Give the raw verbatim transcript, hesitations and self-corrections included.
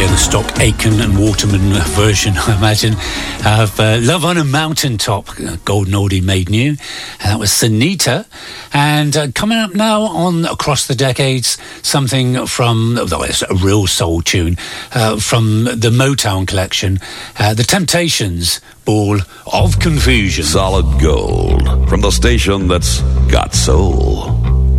Stock Aitken and Waterman version, I imagine, of uh, Love on a Mountaintop, Golden Oldie Made New. And that was Sunita. And uh, coming up now on Across the Decades, something from, though it's a real soul tune, uh, from the Motown collection, uh, The Temptations, Ball of Confusion. Solid gold from the station that's got soul.